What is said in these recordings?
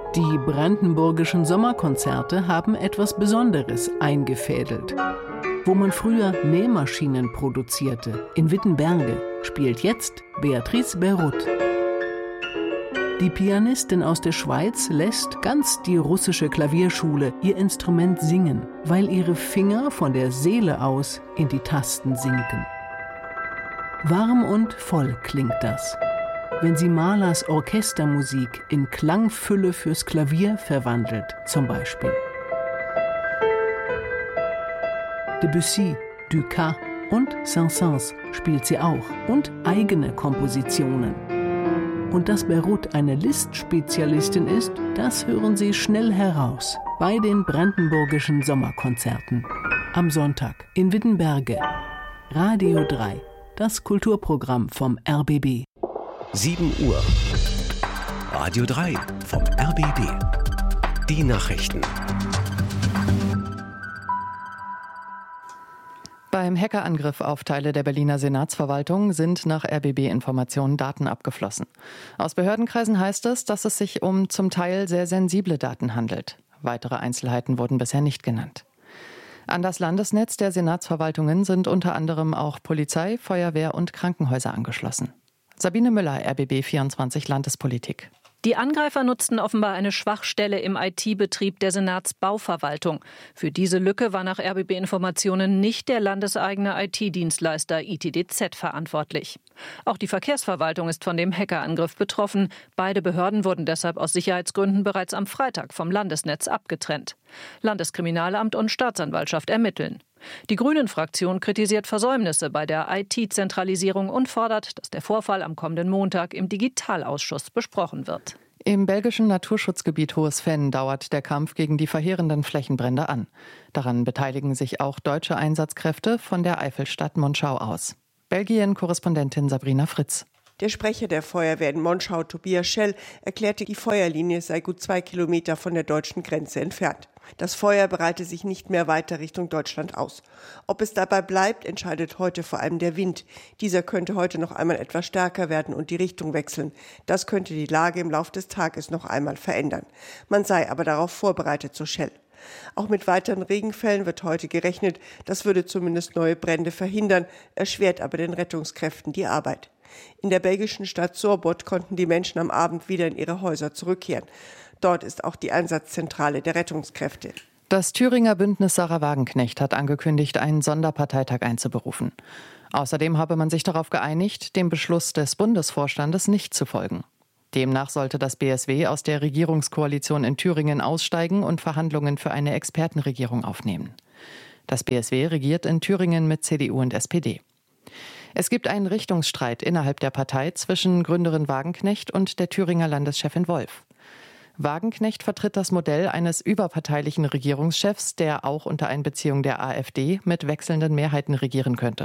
Die brandenburgischen Sommerkonzerte haben etwas Besonderes eingefädelt. Wo man früher Nähmaschinen produzierte, in Wittenberge, spielt jetzt Beatrice Berruth. Die Pianistin aus der Schweiz lässt ganz die russische Klavierschule ihr Instrument singen, weil ihre Finger von der Seele aus in die Tasten sinken. Warm und voll klingt das, wenn sie Mahlers Orchestermusik in Klangfülle fürs Klavier verwandelt, zum Beispiel. Debussy, Dukas und Saint-Saëns spielt sie auch und eigene Kompositionen. Und dass Berruth eine Liszt-Spezialistin ist, das hören Sie schnell heraus bei den brandenburgischen Sommerkonzerten. Am Sonntag in Wittenberge. Radio 3, das Kulturprogramm vom RBB. 7 Uhr. Radio 3 vom RBB. Die Nachrichten. Beim Hackerangriff auf Teile der Berliner Senatsverwaltung sind nach RBB-Informationen Daten abgeflossen. Aus Behördenkreisen heißt es, dass es sich um zum Teil sehr sensible Daten handelt. Weitere Einzelheiten wurden bisher nicht genannt. An das Landesnetz der Senatsverwaltungen sind unter anderem auch Polizei, Feuerwehr und Krankenhäuser angeschlossen. Sabine Müller, RBB 24 Landespolitik. Die Angreifer nutzten offenbar eine Schwachstelle im IT-Betrieb der Senatsbauverwaltung. Für diese Lücke war nach RBB-Informationen nicht der landeseigene IT-Dienstleister ITDZ verantwortlich. Auch die Verkehrsverwaltung ist von dem Hackerangriff betroffen. Beide Behörden wurden deshalb aus Sicherheitsgründen bereits am Freitag vom Landesnetz abgetrennt. Landeskriminalamt und Staatsanwaltschaft ermitteln. Die Grünen-Fraktion kritisiert Versäumnisse bei der IT-Zentralisierung und fordert, dass der Vorfall am kommenden Montag im Digitalausschuss besprochen wird. Im belgischen Naturschutzgebiet Hohes Venn dauert der Kampf gegen die verheerenden Flächenbrände an. Daran beteiligen sich auch deutsche Einsatzkräfte von der Eifelstadt Monschau aus. Belgien-Korrespondentin Sabrina Fritz. Der Sprecher der Feuerwehr in Monschau, Tobias Schell, erklärte, die Feuerlinie sei gut 2 Kilometer von der deutschen Grenze entfernt. Das Feuer breite sich nicht mehr weiter Richtung Deutschland aus. Ob es dabei bleibt, entscheidet heute vor allem der Wind. Dieser könnte heute noch einmal etwas stärker werden und die Richtung wechseln. Das könnte die Lage im Laufe des Tages noch einmal verändern. Man sei aber darauf vorbereitet, so Schell. Auch mit weiteren Regenfällen wird heute gerechnet. Das würde zumindest neue Brände verhindern, erschwert aber den Rettungskräften die Arbeit. In der belgischen Stadt Sorbot konnten die Menschen am Abend wieder in ihre Häuser zurückkehren. Dort ist auch die Einsatzzentrale der Rettungskräfte. Das Thüringer Bündnis Sarah Wagenknecht hat angekündigt, einen Sonderparteitag einzuberufen. Außerdem habe man sich darauf geeinigt, dem Beschluss des Bundesvorstandes nicht zu folgen. Demnach sollte das BSW aus der Regierungskoalition in Thüringen aussteigen und Verhandlungen für eine Expertenregierung aufnehmen. Das BSW regiert in Thüringen mit CDU und SPD. Es gibt einen Richtungsstreit innerhalb der Partei zwischen Gründerin Wagenknecht und der Thüringer Landeschefin Wolf. Wagenknecht vertritt das Modell eines überparteilichen Regierungschefs, der auch unter Einbeziehung der AfD mit wechselnden Mehrheiten regieren könnte.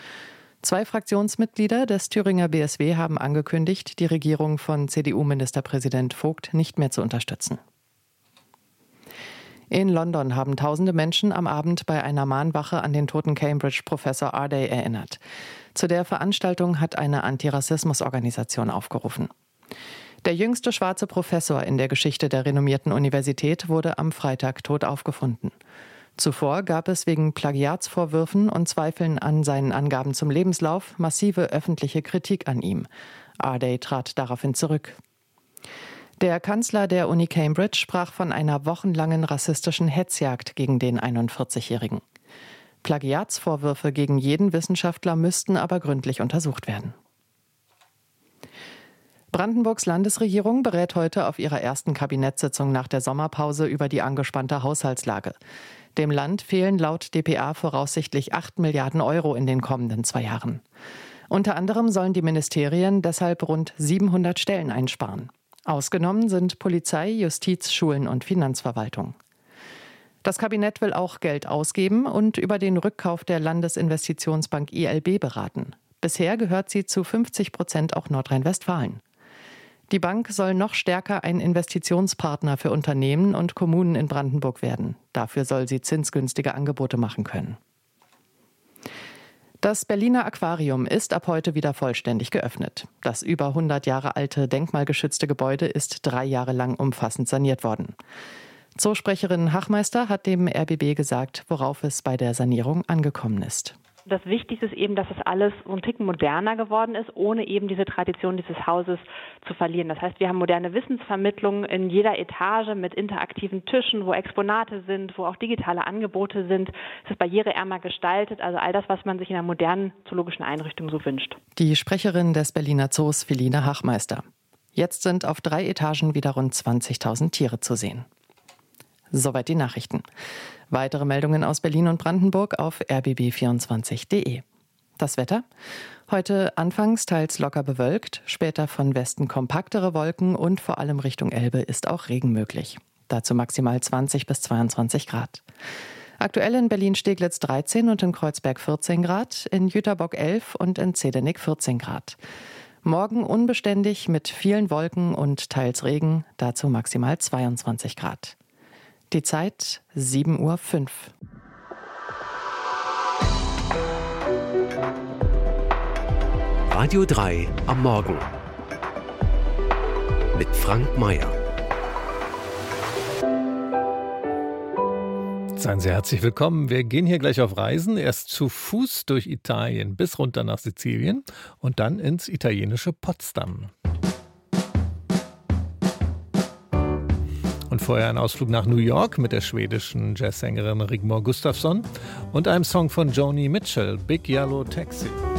2 Fraktionsmitglieder des Thüringer BSW haben angekündigt, die Regierung von CDU-Ministerpräsident Vogt nicht mehr zu unterstützen. In London haben tausende Menschen am Abend bei einer Mahnwache an den toten Cambridge-Professor Ardey erinnert. Zu der Veranstaltung hat eine Antirassismusorganisation aufgerufen. Der jüngste schwarze Professor in der Geschichte der renommierten Universität wurde am Freitag tot aufgefunden. Zuvor gab es wegen Plagiatsvorwürfen und Zweifeln an seinen Angaben zum Lebenslauf massive öffentliche Kritik an ihm. Ardey trat daraufhin zurück. Der Kanzler der Uni Cambridge sprach von einer wochenlangen rassistischen Hetzjagd gegen den 41-Jährigen. Plagiatsvorwürfe gegen jeden Wissenschaftler müssten aber gründlich untersucht werden. Brandenburgs Landesregierung berät heute auf ihrer ersten Kabinettssitzung nach der Sommerpause über die angespannte Haushaltslage. Dem Land fehlen laut dpa voraussichtlich 8 Milliarden Euro in den kommenden 2 Jahren. Unter anderem sollen die Ministerien deshalb rund 700 Stellen einsparen. Ausgenommen sind Polizei, Justiz, Schulen und Finanzverwaltung. Das Kabinett will auch Geld ausgeben und über den Rückkauf der Landesinvestitionsbank ILB beraten. Bisher gehört sie zu 50% auch Nordrhein-Westfalen. Die Bank soll noch stärker ein Investitionspartner für Unternehmen und Kommunen in Brandenburg werden. Dafür soll sie zinsgünstige Angebote machen können. Das Berliner Aquarium ist ab heute wieder vollständig geöffnet. Das über 100 Jahre alte denkmalgeschützte Gebäude ist 3 Jahre lang umfassend saniert worden. Zoosprecherin Hachmeister hat dem RBB gesagt, worauf es bei der Sanierung angekommen ist. Das Wichtigste ist eben, dass es alles so ein Ticken moderner geworden ist, ohne eben diese Tradition dieses Hauses zu verlieren. Das heißt, wir haben moderne Wissensvermittlung in jeder Etage mit interaktiven Tischen, wo Exponate sind, wo auch digitale Angebote sind. Es ist barriereärmer gestaltet, also all das, was man sich in einer modernen zoologischen Einrichtung so wünscht. Die Sprecherin des Berliner Zoos, Feline Hachmeister. Jetzt sind auf 3 Etagen wieder rund 20.000 Tiere zu sehen. Soweit die Nachrichten. Weitere Meldungen aus Berlin und Brandenburg auf rbb24.de. Das Wetter? Heute anfangs teils locker bewölkt, später von Westen kompaktere Wolken und vor allem Richtung Elbe ist auch Regen möglich. Dazu maximal 20 bis 22 Grad. Aktuell in Berlin-Steglitz 13 und in Kreuzberg 14 Grad, in Jüterbock 11 und in Zedernick 14 Grad. Morgen unbeständig mit vielen Wolken und teils Regen, dazu maximal 22 Grad. Die Zeit 7:05 Uhr. Radio 3 am Morgen mit Frank Mayer. Seien Sie herzlich willkommen. Wir gehen hier gleich auf Reisen. Erst zu Fuß durch Italien bis runter nach Sizilien und dann ins italienische Potsdam. Und vorher ein Ausflug nach New York mit der schwedischen Jazzsängerin Rigmor Gustafsson und einem Song von Joni Mitchell, Big Yellow Taxi.